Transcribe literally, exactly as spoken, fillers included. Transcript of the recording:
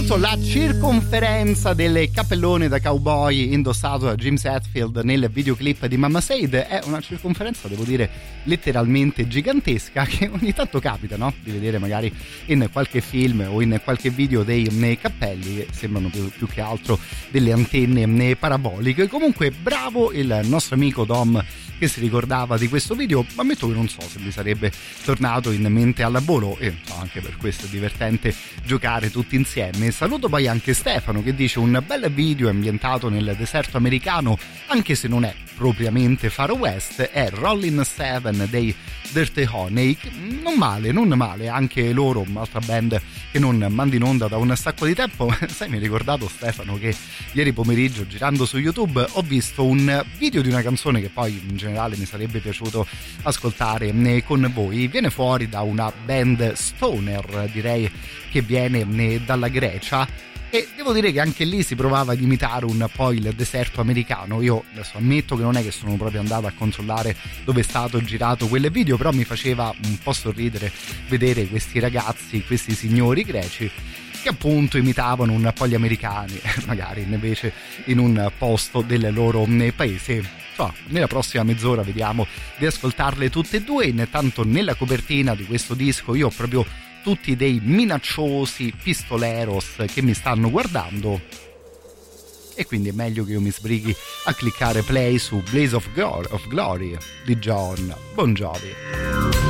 l'altro la circonferenza del cappellone da cowboy indossato da James Hetfield nel videoclip di Mama Said è una circonferenza, devo dire, letteralmente gigantesca, che ogni tanto capita, no? Di vedere magari in qualche film o in qualche video dei nei cappelli che sembrano più, più che altro delle antenne paraboliche. Comunque bravo il nostro amico Dom che si ricordava di questo video, ma ammetto che non so se mi sarebbe tornato in mente al volo, e so, anche per questo è divertente giocare tutti insieme. Saluto poi anche Stefano che dice: un bel video ambientato nel deserto americano, anche se non è propriamente Far West, è Rollin' Seven dei Dirty Honey. Non male, non male, anche loro, un'altra band che non manda in onda da un sacco di tempo. Sai, mi hai ricordato, Stefano, che ieri pomeriggio girando su YouTube ho visto un video di una canzone che poi in generale mi sarebbe piaciuto ascoltare con voi. Viene fuori da una band stoner, direi che viene dalla Grecia, e devo dire che anche lì si provava ad imitare un po' il deserto americano. Io adesso ammetto che non è che sono proprio andato a controllare dove è stato girato quel video, però mi faceva un po' sorridere vedere questi ragazzi, questi signori greci che appunto imitavano un po' gli americani, magari invece in un posto del loro paese. So, nella prossima mezz'ora vediamo di ascoltarle tutte e due. Intanto nella copertina di questo disco io ho proprio tutti dei minacciosi pistoleros che mi stanno guardando, e quindi è meglio che io mi sbrighi a cliccare play su Blaze of Glory, of Glory di John Bon Jovi.